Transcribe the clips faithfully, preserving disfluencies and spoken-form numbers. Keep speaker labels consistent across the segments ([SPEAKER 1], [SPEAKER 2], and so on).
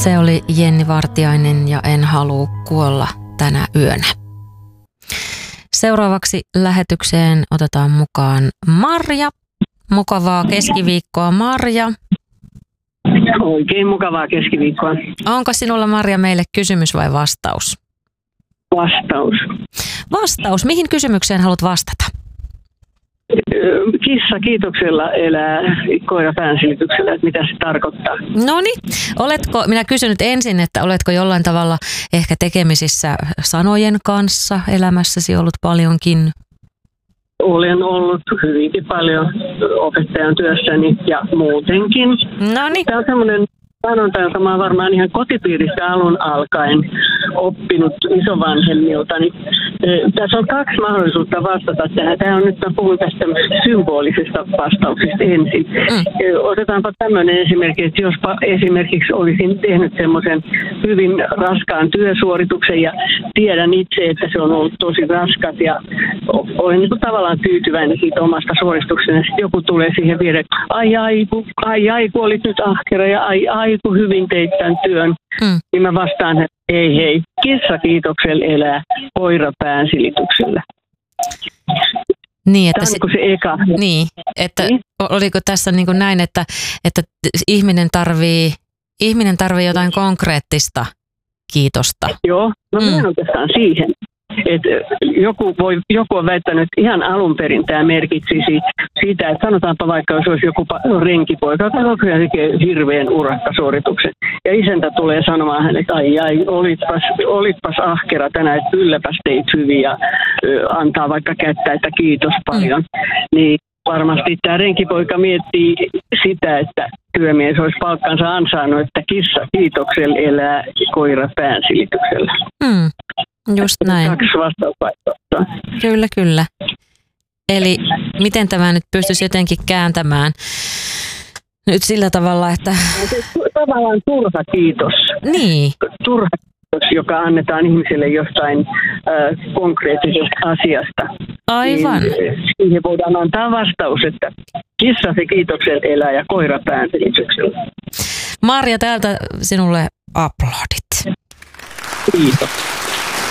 [SPEAKER 1] Se oli Jenni Vartiainen ja En halua kuolla tänä yönä. Seuraavaksi lähetykseen otetaan mukaan Marja. Mukavaa keskiviikkoa, Marja.
[SPEAKER 2] Oikein mukavaa keskiviikkoa.
[SPEAKER 1] Onko sinulla, Marja, meille kysymys vai vastaus?
[SPEAKER 2] Vastaus.
[SPEAKER 1] Vastaus. Mihin kysymykseen haluat vastata?
[SPEAKER 2] Kissa kiitoksella elää, koira päänsilityksellä, että mitä se tarkoittaa.
[SPEAKER 1] Noniin. Oletko, minä kysyn nyt ensin, että oletko jollain tavalla ehkä tekemisissä sanojen kanssa elämässäsi ollut paljonkin?
[SPEAKER 2] Olen ollut hyvinkin paljon opettajan työssäni ja muutenkin.
[SPEAKER 1] Noniin.
[SPEAKER 2] Tämä on semmoinen sanonta, jonka mä olen varmaan ihan kotipiiristä alun alkaen oppinut isovanhemmiltani. Tässä on kaksi mahdollisuutta vastata tähän. Tämä on nyt, mä puhun tästä symbolisesta vastauksesta ensin. Mm. Otetaanpa tämmöinen esimerkki, että jos esimerkiksi olisin tehnyt semmoisen hyvin raskaan työsuorituksen ja tiedän itse, että se on ollut tosi raskas ja olen niin kuin tavallaan tyytyväinen siitä omasta suorituksesta. Sitten joku tulee siihen viereen, ai ai, ku, ai ai, kun olit nyt ahkera ja ai ai, kun hyvin teit tämän työn. Mm. Niin mä vastaan, että ei hei, kissa kiitoksella elää, koira päänsilityksellä.
[SPEAKER 1] Niin, että
[SPEAKER 2] tämä on se, se eka.
[SPEAKER 1] Niin, että niin? Oliko tässä niin kuin näin, että, että ihminen tarvii, ihminen tarvii jotain konkreettista kiitosta?
[SPEAKER 2] Joo, no mm. minä oikeastaan siihen. Et joku, voi, joku on väittänyt, että ihan alun perin tämä merkitsisi sitä, että sanotaanpa vaikka, jos olisi joku renkipoika, joka tekee hirveän urakkasuorituksen. Ja isäntä tulee sanomaan hänelle, että ai ai, olitpas, olitpas ahkera tänään, että kylläpäs teit hyvin ja ö, antaa vaikka kättä, että kiitos paljon. Mm. Niin varmasti tämä renkipoika miettii sitä, että työmies olisi palkkansa ansainnut, että kissa kiitoksella elää, koira päänsilityksellä.
[SPEAKER 1] Mm. Just näin.
[SPEAKER 2] Kaksi vastausvaihtoehtoa.
[SPEAKER 1] Kyllä, kyllä. Eli miten tämä nyt pystyisi jotenkin kääntämään nyt sillä tavalla, että...
[SPEAKER 2] Tavallaan turha kiitos.
[SPEAKER 1] Niin.
[SPEAKER 2] Turha kiitos, joka annetaan ihmiselle jostain äh, konkreettisesta asiasta.
[SPEAKER 1] Aivan.
[SPEAKER 2] Niin, siihen voidaan antaa vastaus, että kissa se kiitoksella elää ja koira päänsilityksellä.
[SPEAKER 1] Marja, täältä sinulle aplodit.
[SPEAKER 2] Kiitos.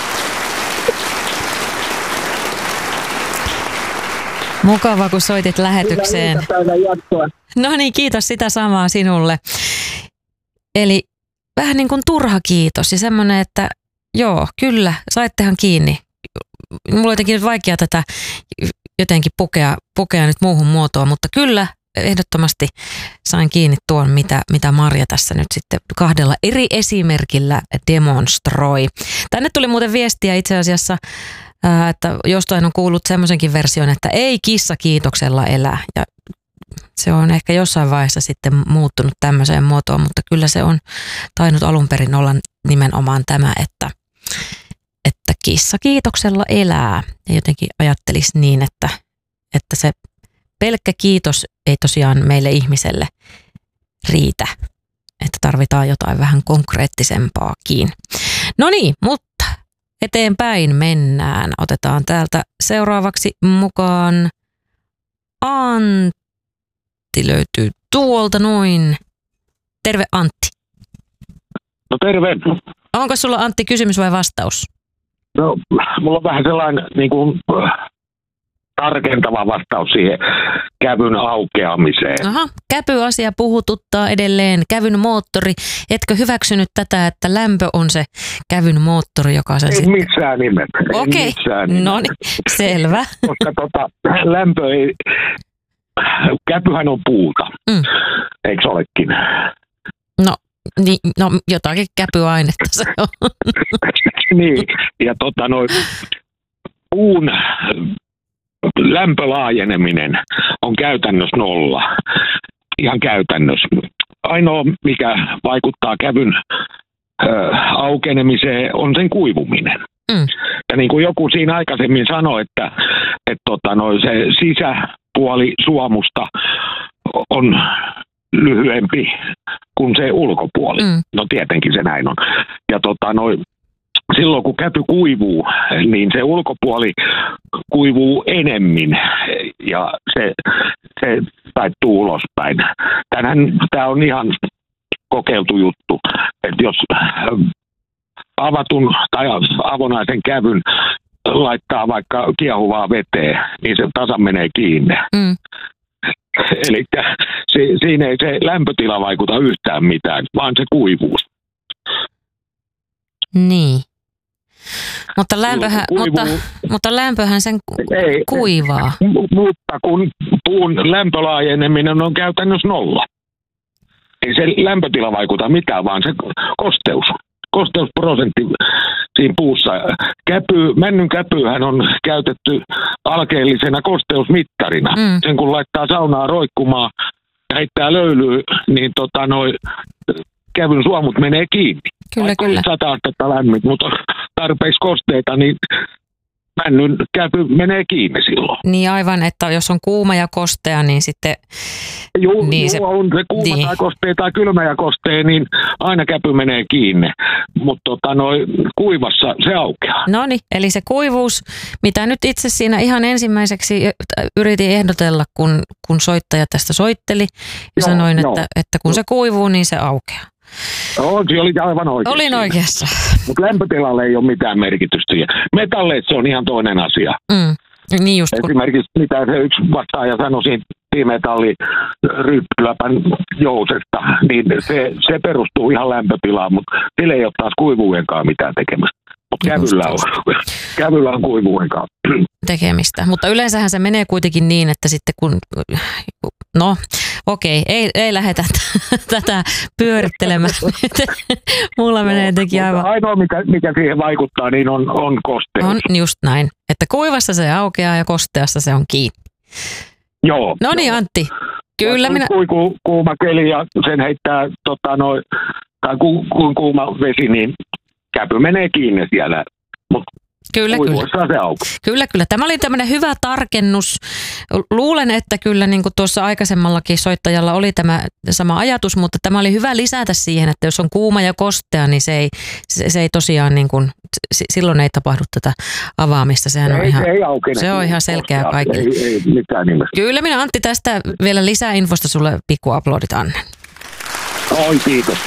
[SPEAKER 1] Mukava, kun soitit lähetykseen. No niin, kiitos sitä samaa sinulle. Eli vähän niin kuin turha kiitos ja semmoinen, että joo, kyllä, saittehan kiinni. Mulla on jotenkin nyt vaikea tätä jotenkin pukea, pukea nyt muuhun muotoon, mutta kyllä, ehdottomasti sain kiinni tuon, mitä, mitä Marja tässä nyt sitten kahdella eri esimerkillä demonstroi. Tänne tuli muuten viestiä itse asiassa, että jostain on kuullut semmoisenkin version, että ei kissa kiitoksella elää. Ja se on ehkä jossain vaiheessa sitten muuttunut tämmöiseen muotoon, mutta kyllä se on tainnut alun perin olla nimenomaan tämä, että, että kissa kiitoksella elää. Ja jotenkin ajattelisi niin, että, että se pelkkä kiitos ei tosiaan meille ihmiselle riitä, että tarvitaan jotain vähän konkreettisempaakin. No niin, mutta eteenpäin mennään. Otetaan täältä seuraavaksi mukaan Antti löytyy tuolta noin. Terve Antti.
[SPEAKER 3] No terve.
[SPEAKER 1] Onko sulla Antti kysymys vai vastaus?
[SPEAKER 3] No mulla on vähän sellainen niin kuin, tarkentava vastaus siihen kävyn aukeamiseen.
[SPEAKER 1] Aha, käpyasia puhututtaa edelleen. Kävyn moottori. Etkö hyväksynyt tätä, että lämpö on se kävyn moottori, joka sen
[SPEAKER 3] ei
[SPEAKER 1] sitten...
[SPEAKER 3] missään nimessä.
[SPEAKER 1] Okei, okay. No niin, selvä.
[SPEAKER 3] Koska tota, lämpö ei... Käpyhän on puuta. Mm. Eikö se olekin?
[SPEAKER 1] No, niin, no jotakin käpyainetta se on.
[SPEAKER 3] Niin, ja tota noin puun lämpölaajeneminen on käytännössä nolla. Ihan käytännössä. Ainoa, mikä vaikuttaa kävyn ö, aukenemiseen, on sen kuivuminen. Mm. Ja niin kuin joku siinä aikaisemmin sanoi, että, että tota noin, se sisäpuoli suomusta on lyhyempi kuin se ulkopuoli. Mm. No tietenkin se näin on. Ja tota noin, silloin kun käpy kuivuu, niin se ulkopuoli kuivuu enemmän ja se, se taittuu ulospäin. Tänään, tämä on ihan kokeiltu juttu, että jos avatun tai avonaisen kävyn laittaa vaikka kiehuvaa veteen, niin se tasan menee kiinni. Mm. Eli si- siinä ei se lämpötila vaikuta yhtään mitään, vaan se kuivuus.
[SPEAKER 1] Niin. Mutta lämpöhän, mutta, mutta lämpöhän sen ei, kuivaa.
[SPEAKER 3] Mutta kun puun lämpölaajeneminen on käytännössä nolla. Ei se lämpötila vaikuta mitään, vaan se kosteus. Kosteusprosentti siinä puussa. Käpy, männyn käpyhän on käytetty alkeellisena kosteusmittarina. Mm. Sen kun laittaa saunaa roikkumaan ja heittää löylyä, niin tota noi, kävyn suomut menee kiinni.
[SPEAKER 1] Kyllä,
[SPEAKER 3] Vaikka
[SPEAKER 1] kyllä.
[SPEAKER 3] sata astetta lämmin, mutta tarpeeksi kosteita, niin männyn käpy menee kiinni silloin.
[SPEAKER 1] Niin aivan, että jos on kuuma ja kostea, niin sitten...
[SPEAKER 3] Joo,
[SPEAKER 1] niin
[SPEAKER 3] joo
[SPEAKER 1] se,
[SPEAKER 3] on se kuuma niin. tai kostea tai kylmä ja kostea, niin aina käpy menee kiinni. Mutta tota, kuivassa se aukeaa.
[SPEAKER 1] No niin, eli se kuivuus, mitä nyt itse siinä ihan ensimmäiseksi yritin ehdotella, kun, kun soittaja tästä soitteli. Ja joo, sanoin, että, että kun se kuivuu, niin se aukeaa.
[SPEAKER 3] No, se oli aivan oikeassa.
[SPEAKER 1] Olin oikeassa.
[SPEAKER 3] Mutta lämpötilalle ei ole mitään merkitystä. Metalleet se on ihan toinen asia.
[SPEAKER 1] Mm. Niin just,
[SPEAKER 3] esimerkiksi kun... mitä se yksi vastaaja sanoi siitä timetalliryppyläpän jousesta, niin se, se perustuu ihan lämpötilaan, mutta sillä ei ole taas kuivuudenkaan mitään tekemistä. Mutta kävyllä on, kävyllä on kuivuudenkaan
[SPEAKER 1] tekemistä. Mutta yleensähän se menee kuitenkin niin, että sitten kun, no okei, ei, ei lähdetä tätä pyörittelemään. Mulla menee jotenkin aivan...
[SPEAKER 3] Ainoa, mikä, mikä siihen vaikuttaa, niin on, on kosteus.
[SPEAKER 1] On just näin, että kuivassa se aukeaa ja kosteassa se on kiinni.
[SPEAKER 3] Joo.
[SPEAKER 1] No niin, Antti. Kyllä minä...
[SPEAKER 3] Ku, kuuma keli ja sen heittää tota, noi, tai ku, ku, kuuma vesi, niin käpy menee kiinni siellä. Mut
[SPEAKER 1] Kyllä, kyllä.
[SPEAKER 3] Se
[SPEAKER 1] kyllä, kyllä. Tämä oli tämmöinen hyvä tarkennus. Luulen, että kyllä niin kuin tuossa aikaisemmallakin soittajalla oli tämä sama ajatus, mutta tämä oli hyvä lisätä siihen, että jos on kuuma ja kostea, niin se ei, se, se ei tosiaan niin kuin, silloin ei tapahdu tätä avaamista. Sehän
[SPEAKER 3] ei,
[SPEAKER 1] on ihan,
[SPEAKER 3] ei aukene,
[SPEAKER 1] se on ihan selkeää kaikille.
[SPEAKER 3] Ei, ei mitään nimessä.
[SPEAKER 1] Kyllä minä Antti tästä vielä lisää infosta sulle pikku aplodit annan.
[SPEAKER 3] Oi, kiitos.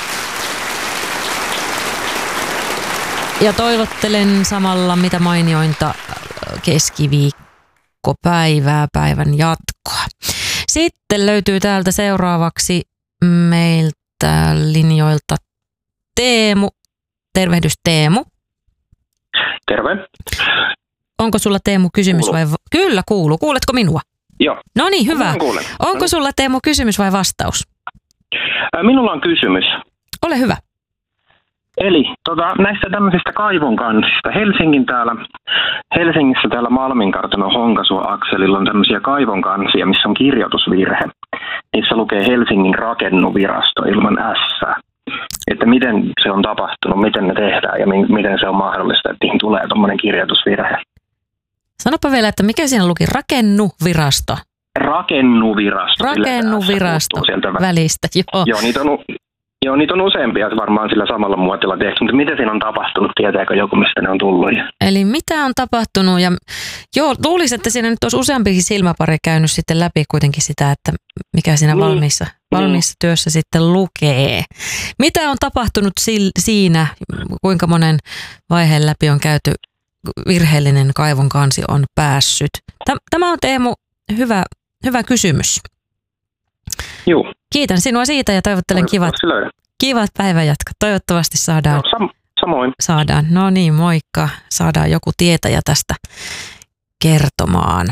[SPEAKER 1] Ja toivottelen samalla mitä mainiointa keskiviikkopäivää, päivän jatkoa. Sitten löytyy täältä seuraavaksi meiltä linjoilta Teemu. Tervehdys Teemu.
[SPEAKER 4] Terve.
[SPEAKER 1] Onko sulla Teemu kysymys kuuluu. vai... Va- Kyllä kuuluu. Kuuletko minua?
[SPEAKER 4] Joo.
[SPEAKER 1] No niin, hyvä.
[SPEAKER 4] Kuulen.
[SPEAKER 1] Onko sulla Teemu kysymys vai vastaus?
[SPEAKER 4] Minulla on kysymys.
[SPEAKER 1] Ole hyvä.
[SPEAKER 4] Eli tota, näistä tämmöisistä kaivonkansista. Helsingin täällä, Helsingissä täällä Malminkartanon Honkasua-akselilla on tämmöisiä kaivonkansia, missä on kirjoitusvirhe. Niissä lukee Helsingin rakennuvirasto ilman ässää. Että miten se on tapahtunut, miten ne tehdään ja mi- miten se on mahdollista, että niihin tulee tommoinen kirjoitusvirhe.
[SPEAKER 1] Sanopa vielä, että mikä siinä luki? Rakennuvirasto.
[SPEAKER 4] Rakennuvirasto.
[SPEAKER 1] Rakennuvirasto välistä, joo.
[SPEAKER 4] Joo, niitä on... Joo, niitä on useampia varmaan sillä samalla muotilla tehty, mutta mitä siinä on tapahtunut, tietääkö joku, mistä ne on tullut?
[SPEAKER 1] Eli mitä on tapahtunut, ja joo, luulisin, että siinä nyt olisi useampikin silmäpari käynyt sitten läpi kuitenkin sitä, että mikä siinä niin, valmiissa, valmiissa niin. työssä sitten lukee. Mitä on tapahtunut si- siinä, kuinka monen vaiheen läpi on käyty, virheellinen kaivon kansi on päässyt? Tämä on Teemu hyvä, hyvä kysymys.
[SPEAKER 4] Joo.
[SPEAKER 1] Kiitän sinua siitä ja toivottelen kivat, kivat päivänjatkot. Toivottavasti saadaan.
[SPEAKER 4] No, sam- samoin.
[SPEAKER 1] Saadaan. No niin, moikka. Saadaan joku tietäjä tästä kertomaan.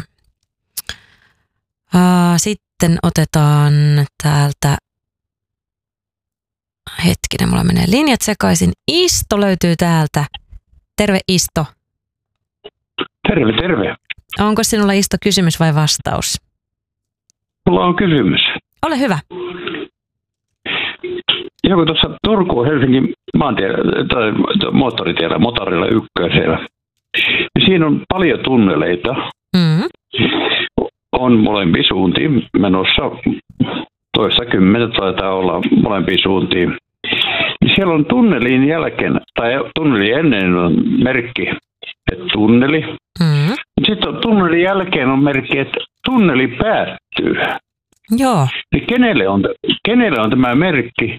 [SPEAKER 1] Uh, sitten otetaan täältä, hetkinen, mulla menee linjat sekaisin. Isto löytyy täältä. Terve Isto.
[SPEAKER 5] Terve, terve.
[SPEAKER 1] Onko sinulla Isto kysymys vai vastaus?
[SPEAKER 5] Mulla on kysymys.
[SPEAKER 1] Ole hyvä.
[SPEAKER 5] Joku tuossa Turku Helsingin maantiellä, tai moottoritiellä, motorilla ykkösellä. Siinä on paljon tunneleita. Mm-hmm. On molempiin suuntiin menossa. Toista kymmentä taitaa olla molempiin suuntiin. Siellä on tunnelin jälkeen, tai tunnelin ennen on merkki, että tunneli. Mm-hmm. Sitten on tunnelin jälkeen on merkki, että tunneli päättyy.
[SPEAKER 1] Joo.
[SPEAKER 5] Niin kenelle on, kenelle on tämä merkki, että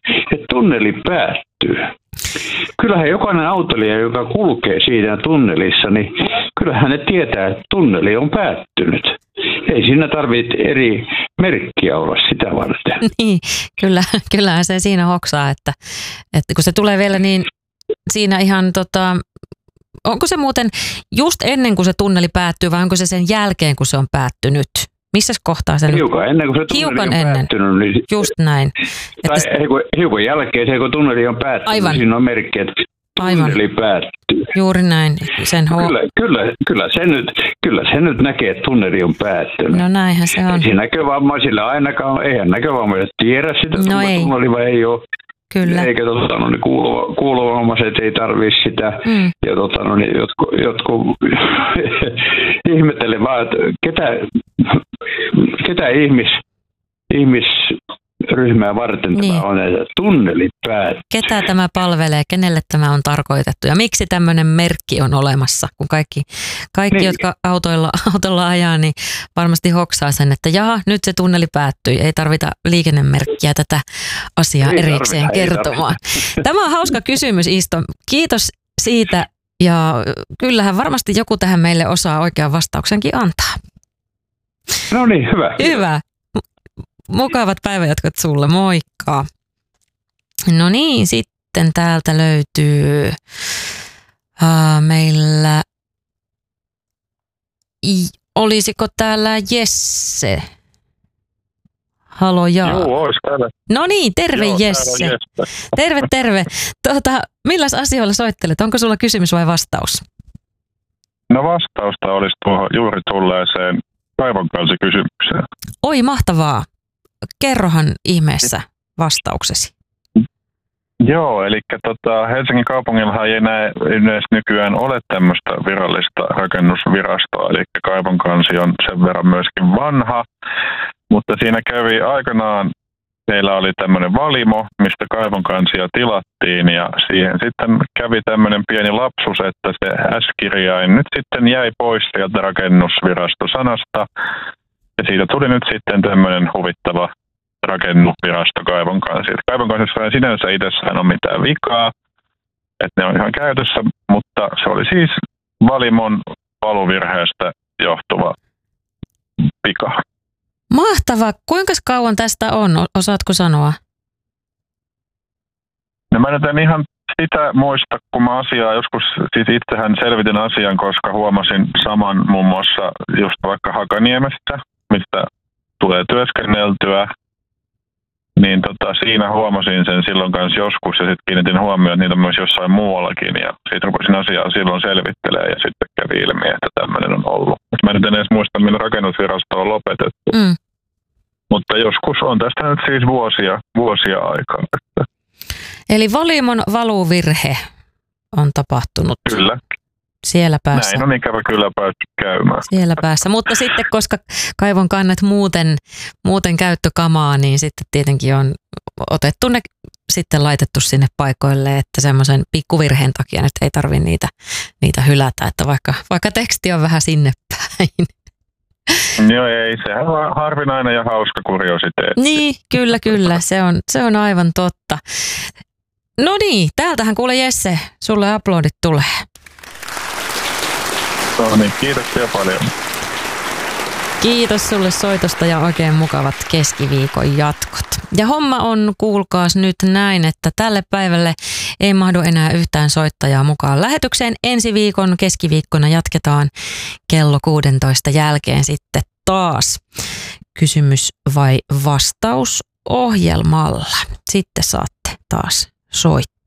[SPEAKER 5] tunneli päättyy. Kyllähän jokainen autoilija, joka kulkee siinä tunnelissa, niin kyllähän ne tietää, että tunneli on päättynyt. Ei siinä tarvitse eri merkkiä olla sitä varten.
[SPEAKER 1] Niin, kyllä, kyllähän se siinä hoksaa, että, että kun se tulee vielä niin siinä ihan tota, onko se muuten just ennen kuin se tunneli päättyy vai onko se sen jälkeen, kun se on päättynyt? Missä kohtaa se
[SPEAKER 5] hiukan
[SPEAKER 1] nyt?
[SPEAKER 5] ennen kuin se tunneli
[SPEAKER 1] hiukan
[SPEAKER 5] on
[SPEAKER 1] ennen.
[SPEAKER 5] päättynyt. Niin
[SPEAKER 1] just näin.
[SPEAKER 5] Tai että hiukan jälkeen se, kun tunneli on päättynyt, aivan. Siinä on merkki, että tunneli aivan. päättyy.
[SPEAKER 1] Juuri näin. Sen ho-
[SPEAKER 5] kyllä, kyllä, kyllä, se nyt, kyllä se nyt näkee, että tunneli on päättynyt.
[SPEAKER 1] No näinhän se on.
[SPEAKER 5] Ei siinä näkövammaisilla ainakaan, eihän näkövammaisilla tiedä sitä,
[SPEAKER 1] no ei.
[SPEAKER 5] Tunneli vai ei ole.
[SPEAKER 1] Kyllä.
[SPEAKER 5] Eikä tota, no, niin kuuluva, kuuluvammaiset ei tarvitse sitä. Mm. Ja tota, no, niin jotkut, jotkut ihmettelee vaan, että ketä, ketä ihmis, ihmisryhmää varten niin. Tämä on, että tunneli päättyy.
[SPEAKER 1] Ketä tämä palvelee, kenelle tämä on tarkoitettu ja miksi tämmöinen merkki on olemassa, kun kaikki, kaikki niin. jotka autoilla, autolla ajaa, niin varmasti hoksaa sen, että jaha, nyt se tunneli päättyi, ei tarvita liikennemerkkiä tätä asiaa ei erikseen tarvita, kertomaan. Tämä on hauska kysymys, Isto. Kiitos siitä ja kyllähän varmasti joku tähän meille osaa oikean vastauksenkin antaa.
[SPEAKER 5] No niin, hyvä.
[SPEAKER 1] Hyvä. Mukavat päivänjatkot sulle, moikka. No niin, sitten täältä löytyy uh, meillä, I, olisiko täällä Jesse? Halo, jaa.
[SPEAKER 6] Joo, olis täällä.
[SPEAKER 1] No niin, terve
[SPEAKER 6] Joo,
[SPEAKER 1] Jesse. Terve, terve. Tuota, milläs asioilla soittelet? Onko sulla kysymys vai vastaus?
[SPEAKER 6] No vastausta olisi tuohon juuri tulleeseen kaivonkansikysymykseen.
[SPEAKER 1] Oi, mahtavaa. Kerrohan ihmeessä vastauksesi.
[SPEAKER 6] Joo, eli tota, Helsingin kaupungillahan ei enää edes nykyään ole tämmöistä virallista rakennusvirastoa, eli kaivonkansi on sen verran myöskin vanha, mutta siinä kävi aikanaan, teillä oli tämmöinen valimo, mistä kaivonkansia tilattiin, ja siihen sitten kävi tämmöinen pieni lapsus, että se S-kirjain nyt sitten jäi pois sieltä rakennusvirastosanasta, ja siitä tuli nyt sitten tämmöinen huvittava rakennusvirasto kaivonkansi. Kaivonkansissa ei sinänsä itsessään ole mitään vikaa, että ne on ihan käytössä, mutta se oli siis valimon valuvirheestä johtuva vika.
[SPEAKER 1] Mahtavaa. Kuinka kauan tästä on? Osaatko sanoa?
[SPEAKER 6] No mä nyt en ihan sitä muista, kun mä asiaa joskus, siis itsehän selvitin asian, koska huomasin saman muun muassa just vaikka Hakaniemestä, mistä tulee työskenneltyä, niin tota, siinä huomasin sen silloin kanssa joskus ja sitten kiinnitin huomioon, että niitä on myös jossain muuallakin ja siitä rupesin asiaa silloin selvittelemään ja sitten kävi ilmi, että tämmöinen on ollut. Mä nyt en edes muista, milloin rakennusvirasto on lopetettu, mm. mutta joskus on tästä nyt siis vuosia, vuosia aikaa.
[SPEAKER 1] Eli valimon valuvirhe on tapahtunut.
[SPEAKER 6] Kyllä.
[SPEAKER 1] Siellä päässä.
[SPEAKER 6] Näin on ikävä kyllä päässyt käymään.
[SPEAKER 1] Siellä päässä, mutta sitten koska kaivon kannet muuten, muuten käyttökamaa, niin sitten tietenkin on otettu ne sitten laitettu sinne paikoille, että semmoisen pikkuvirheen takia nyt ei tarvitse niitä, niitä hylätä, että vaikka, vaikka teksti on vähän sinne päin.
[SPEAKER 6] Joo ei, sehän on harvinainen ja hauska kuriositeetti.
[SPEAKER 1] Niin, kyllä, kyllä, se on, se on aivan totta. No niin, täältähän kuule Jesse, sulle aplodit tulee.
[SPEAKER 6] No niin, kiitoksia paljon.
[SPEAKER 1] Kiitos sulle soitosta ja oikein mukavat keskiviikon jatkot. Ja homma on, kuulkaas nyt näin, että tälle päivälle ei mahdu enää yhtään soittajaa mukaan lähetykseen. Ensi viikon keskiviikkona jatketaan kello kuusitoista jälkeen sitten taas kysymys vai vastaus ohjelmalla. Sitten saatte taas soittaa.